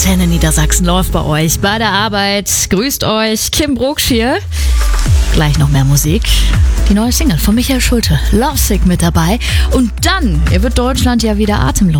Antenne Niedersachsen läuft bei euch, bei der Arbeit. Grüßt euch, Kim Brugsch hier. Gleich noch mehr Musik. Die neue Single von Michael Schulte, Lovesick, mit dabei. Und dann wird Deutschland ja wieder atemlos.